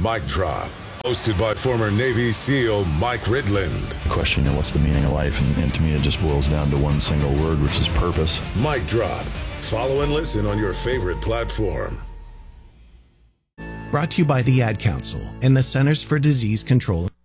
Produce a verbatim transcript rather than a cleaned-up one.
Mic Drop, hosted by former Navy SEAL Mike Ridland. Question, you know, what's the meaning of life? And, and to me, it just boils down to one single word, which is purpose. Mic Drop. Follow and listen on your favorite platform. Brought to you by the Ad Council and the Centers for Disease Control.